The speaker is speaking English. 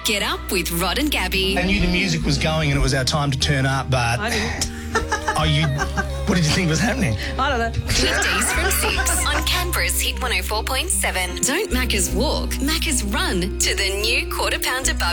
Get up with Rod and Gabby. I knew the music was going and it was our time to turn up, but... I didn't. What did you think was happening? I don't know. Weekdays from 6 on Canberra's Hit 104.7. Don't Macca's walk, Macca's run to the new Quarter Pounder Barbecue.